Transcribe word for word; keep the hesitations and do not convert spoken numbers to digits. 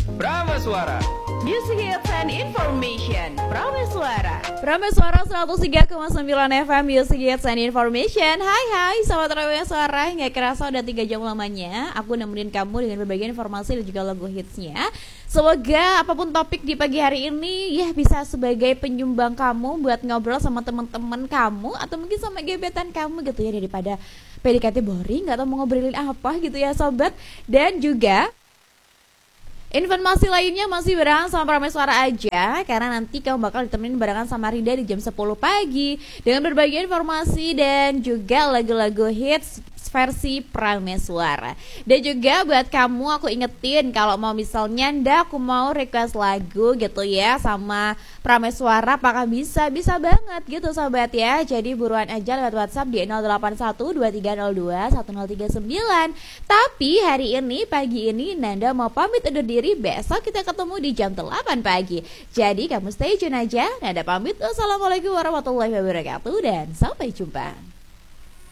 Prameswara. Music Hits and Information. Prameswara. Prameswara seratus tiga koma sembilan F M Music Hits and Information. Hai hai Sobat Prameswara, gak kerasa udah tiga jam lamanya aku nemenin kamu dengan berbagai informasi dan juga lagu hitsnya. Semoga apapun topik di pagi hari ini ya bisa sebagai penyumbang kamu buat ngobrol sama teman-teman kamu atau mungkin sama gebetan kamu gitu ya, daripada P D K T boring gak tau mau ngobrolin apa gitu ya sobat. Dan juga informasi lainnya masih barengan sama Prameswara aja, karena nanti kamu bakal ditemenin barengan sama Rida di jam sepuluh pagi dengan berbagai informasi dan juga lagu-lagu hits versi Prameswara. Dan juga buat kamu aku ingetin kalau mau misalnya nda aku mau request lagu gitu ya sama Prameswara, apakah bisa? Bisa banget gitu sobat ya. Jadi buruan aja lewat WhatsApp di nol delapan satu dua tiga nol dua satu nol tiga sembilan. Tapi hari ini pagi ini Nanda mau pamit undur diri, besok kita ketemu di jam delapan pagi. Jadi kamu stay tune aja. Nanda pamit. Wassalamualaikum warahmatullahi wabarakatuh dan sampai jumpa.